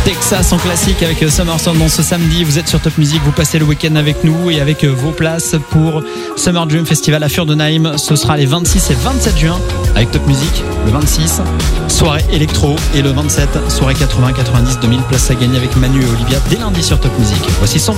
Texas en classique avec Summer Sound ce samedi. Vous êtes sur Top Music, vous passez le week-end avec nous et avec vos places pour Summer Dream Festival à Fürdenheim. Ce sera les 26 et 27 juin avec Top Music. Le 26, soirée électro, et le 27, soirée 80, 90, 2000 places à gagner avec Manu et Olivia dès lundi sur Top Music. Voici son